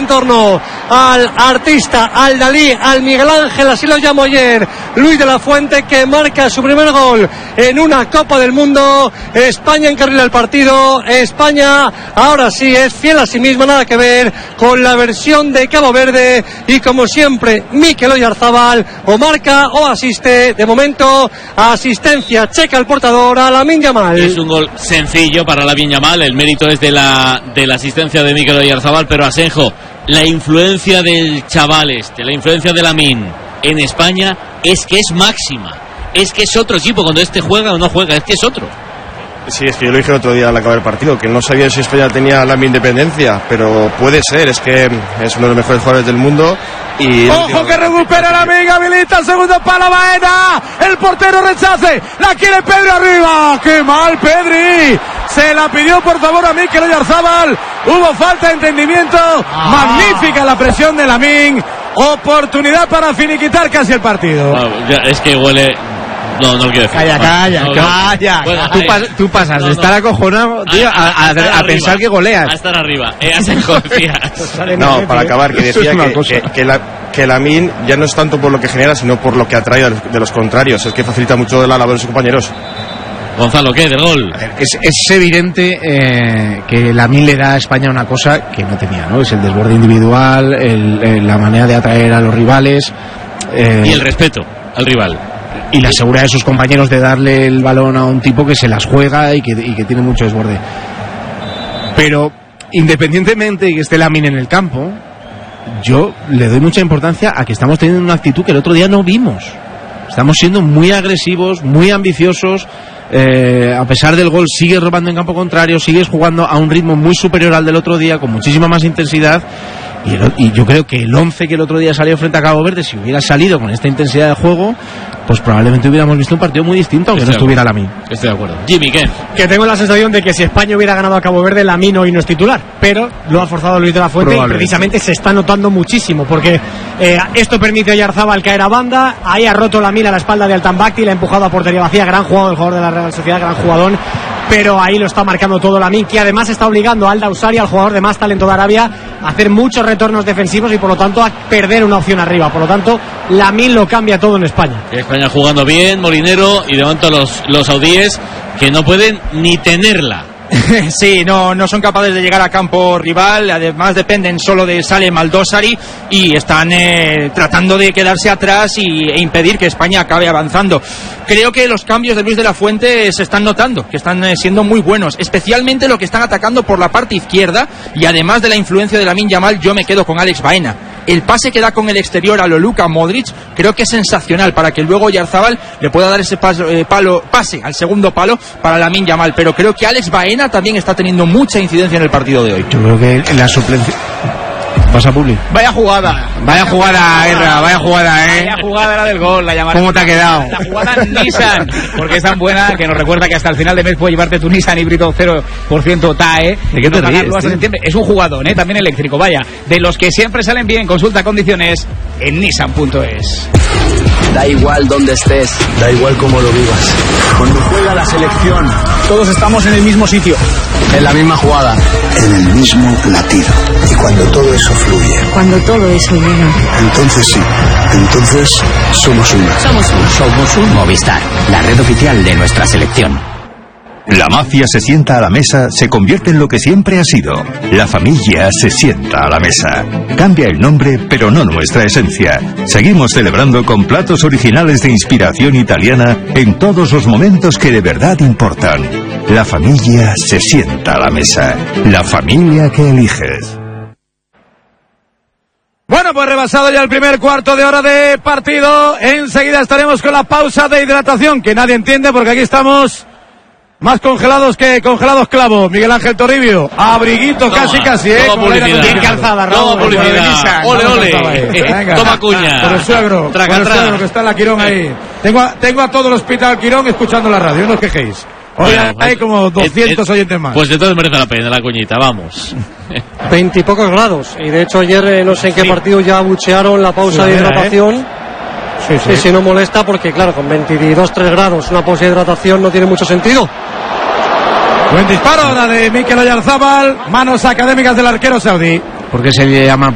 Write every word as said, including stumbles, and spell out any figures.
torno al artista, al Dalí, al Miguel Ángel, así lo llamó ayer Luis de la Fuente, que marca su primer gol en una Copa del Mundo. España encarrila el partido. España ahora sí es fiel a sí misma, nada que ver con la versión de Cabo Verde, y como siempre Mikel Oyarzabal o marca o asiste. De momento asistencia checa el portador a Lamine Yamal. Es un gol sencillo para Lamine Yamal, el mérito es de la, de la asistencia de Mikel Oyarzabal, pero Asenjo, la influencia del chaval este, la influencia de Lamine en España es que es máxima, es que es otro equipo cuando este juega o no juega, es que es otro. Sí, es que yo lo dije el otro día al acabar el partido, que no sabía si España tenía la independencia, pero puede ser, es que es uno de los mejores jugadores del mundo. Y ojo que recupera la amiga, habilita el segundo palo Baena, el portero rechace, la quiere Pedri arriba, qué mal Pedri, se la pidió por favor a Mikel Oyarzabal, hubo falta de entendimiento, ah. magnífica la presión de Lamine, oportunidad para finiquitar casi el partido. No, es que huele... No, no lo quiero decir. Calla, calla, no, calla. Bueno, tú, pas, tú pasas no, de estar no. acojonado, tío, a, a, a, a, a pensar que goleas. A estar arriba. Eh, a no, para acabar, que decía que, que, que, la, que Lamine ya no es tanto por lo que genera, sino por lo que atrae de los, de los contrarios. Es que facilita mucho la labor de sus compañeros. Gonzalo, ¿qué? ¿Del gol? Es, es evidente eh, que Lamine le da a España una cosa que no tenía, ¿no? Es el desborde individual, el, el, la manera de atraer a los rivales. Eh, y el respeto al rival. Y la seguridad de sus compañeros de darle el balón a un tipo que se las juega y que, y que tiene mucho desborde. Pero independientemente de que esté Lamine en el campo, yo le doy mucha importancia a que estamos teniendo una actitud que el otro día no vimos. Estamos siendo muy agresivos, muy ambiciosos. Eh, a pesar del gol sigues robando en campo contrario, sigues jugando a un ritmo muy superior al del otro día, con muchísima más intensidad. Y, el, y yo creo que el once que el otro día salió frente a Cabo Verde, si hubiera salido con esta intensidad de juego, pues probablemente hubiéramos visto un partido muy distinto, aunque no estuviera Lamine. Estoy de acuerdo. Jimmy, ¿qué? Que tengo la sensación de que si España hubiera ganado a Cabo Verde, Lamine hoy no es titular, pero lo ha forzado Luis de la Fuente y precisamente se está notando muchísimo, porque eh, esto permite a Oyarzabal caer a banda, ahí ha roto Lamine a la espalda de Altambacti, la ha empujado a portería vacía, gran jugador, el jugador de la Real Sociedad, gran jugador, pero ahí lo está marcando todo Lamine, que además está obligando a Al Dawsari, al jugador de más talento de Arabia, a hacer muchos retornos defensivos y por lo tanto a perder una opción arriba. Por lo tanto, Lamine lo cambia todo en España. España jugando bien, Molinero, y de momento los, los saudíes que no pueden ni tenerla. Sí, no, no son capaces de llegar a campo rival, además dependen solo de Salem Al Dawsari y están eh, tratando de quedarse atrás y, e impedir que España acabe avanzando. Creo que los cambios de Luis de la Fuente se están notando, que están eh, siendo muy buenos, especialmente lo que están atacando por la parte izquierda, y además de la influencia de Lamine Yamal, yo me quedo con Alex Baena. El pase que da con el exterior a lo Luka Modric creo que es sensacional para que luego Oyarzabal le pueda dar ese paso, eh, palo, pase al segundo palo para Lamine Yamal, pero creo que Alex Baena también está teniendo mucha incidencia en el partido de hoy. Yo creo que la suplencia... ¿Pasa, Publi? Vaya jugada. Vaya jugada, Erra, vaya jugada, eh. Vaya jugada era del gol, la llamaré. ¿Cómo te ha quedado? La jugada Nissan, porque es tan buena que nos recuerda que hasta el final de mes puedes llevarte tu Nissan híbrido cero por ciento T A E. ¿De qué te ríes? Hasta septiembre. Es un jugador, eh, también eléctrico, vaya. De los que siempre salen bien, consulta condiciones en nissan punto es. Da igual donde estés, da igual cómo lo vivas. Cuando juega la selección, todos estamos en el mismo sitio, en la misma jugada, en el mismo latido. Y cuando todo eso fluye, cuando todo eso llega, entonces sí, entonces somos uno. Somos uno. Somos un Movistar, la red oficial de nuestra selección. La mafia se sienta a la mesa, se convierte en lo que siempre ha sido. La familia se sienta a la mesa. Cambia el nombre, pero no nuestra esencia. Seguimos celebrando con platos originales de inspiración italiana en todos los momentos que de verdad importan. La familia se sienta a la mesa. La familia que eliges. Bueno, pues rebasado ya el primer cuarto de hora de partido. Enseguida estaremos con la pausa de hidratación, que nadie entiende porque aquí estamos... más congelados que congelados clavos. Miguel Ángel Toribio, abriguito, toma, casi casi, eh. Toma publicidad. Bien calzada, Raúl. Toma publicidad. Ole, ole. Venga, toma cuña. Por el suegro, traca, por el traca. suegro que está en la Quirón ahí. Tengo a, tengo a todo el hospital Quirón escuchando la radio, no os quejéis. Hoy bueno, hay como doscientos oyentes más. Pues entonces merece la pena la cuñita, vamos. Veintipocos grados. Y de hecho ayer eh, no sé en qué sí. partido ya abuchearon la pausa sí, de hidratación. ¿Eh? Sí, sí. Y si no molesta, porque claro, con veintidós, tres grados, una pausa de hidratación no tiene mucho sentido. Buen disparo, la de Mikel Oyarzabal, manos académicas del arquero saudí. ¿Por qué se llama